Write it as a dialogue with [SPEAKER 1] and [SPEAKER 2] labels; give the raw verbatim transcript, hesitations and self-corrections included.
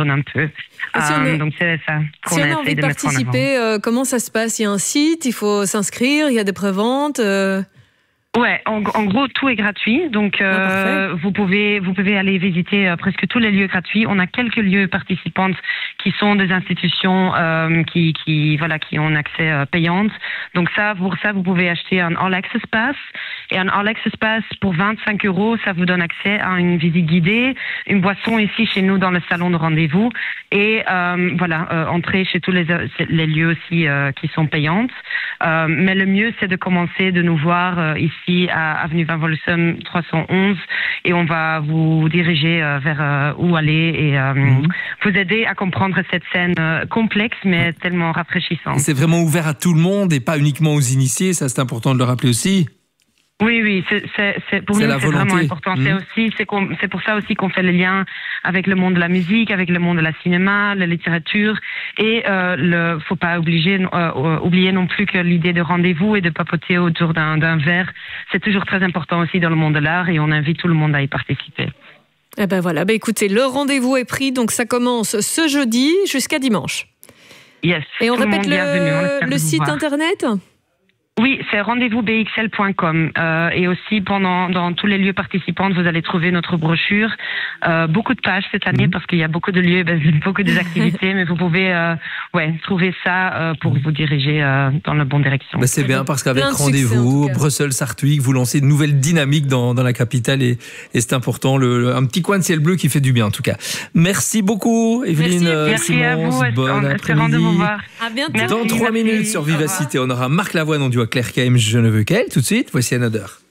[SPEAKER 1] environne un peu.
[SPEAKER 2] Si
[SPEAKER 1] euh,
[SPEAKER 2] a,
[SPEAKER 1] donc c'est ça qu'on
[SPEAKER 2] si on a
[SPEAKER 1] essaie
[SPEAKER 2] envie de,
[SPEAKER 1] de mettre en avant.
[SPEAKER 2] participer, euh, comment ça se passe? Il y a un site, il faut s'inscrire, il y a des préventes euh...
[SPEAKER 1] Ouais, en, en gros tout est gratuit, donc euh,
[SPEAKER 2] ah,
[SPEAKER 1] vous pouvez vous pouvez aller visiter euh, presque tous les lieux gratuits. On a quelques lieux participantes qui sont des institutions euh, qui qui voilà qui ont un accès euh, payant. Donc ça pour ça vous pouvez acheter un All Access Pass et un All Access Pass pour vingt-cinq euros, ça vous donne accès à une visite guidée, une boisson ici chez nous dans le salon de rendez-vous et euh, voilà euh, entrer chez tous les les lieux aussi euh, qui sont payantes. Euh, mais le mieux c'est de commencer de nous voir euh, ici à avenue Van Volsum trois cent onze et on va vous diriger euh, vers euh, où aller et euh, mmh. vous aider à comprendre cette scène euh, complexe mais mmh. tellement rafraîchissante.
[SPEAKER 3] C'est vraiment ouvert à tout le monde et pas uniquement aux initiés, ça c'est important de le rappeler aussi.
[SPEAKER 1] Oui, oui, c'est, c'est, c'est, pour nous, c'est vraiment important. Mmh. C'est, aussi, c'est, c'est pour ça aussi qu'on fait le lien avec le monde de la musique, avec le monde de la cinéma, la littérature. Et euh, le, faut pas obliger, euh, oublier non plus que l'idée de rendez-vous et de papoter autour d'un, d'un verre, c'est toujours très important aussi dans le monde de l'art et on invite tout le monde à y participer.
[SPEAKER 2] Eh ben voilà, ben écoutez, le rendez-vous est pris, donc ça commence ce jeudi jusqu'à dimanche.
[SPEAKER 1] Yes.
[SPEAKER 2] Et on répète le,
[SPEAKER 1] le,
[SPEAKER 2] le site internet ?
[SPEAKER 1] Oui, c'est rendez-vous b x l point com euh, et aussi pendant dans tous les lieux participants, vous allez trouver notre brochure. Euh, beaucoup de pages cette année mmh. parce qu'il y a beaucoup de lieux, ben, beaucoup d'activités, mais vous pouvez euh, ouais trouver ça euh, pour vous diriger euh, dans la bonne direction.
[SPEAKER 3] Ben c'est bien parce qu'avec rendez-vous, Bruxelles-Sarthuig, vous lancez de nouvelles dynamiques dans, dans la capitale et, et c'est important. Le, le, un petit coin de ciel bleu qui fait du bien en tout cas. Merci beaucoup, Evelyne.
[SPEAKER 1] Merci, merci à vous.
[SPEAKER 3] Bon après-midi.
[SPEAKER 1] De vous voir.
[SPEAKER 2] À bientôt.
[SPEAKER 3] Dans trois minutes sur Vivacité, on aura Marc Lavoine, on dit à Claire K M, je ne veux qu'elle. Tout de suite, voici Another.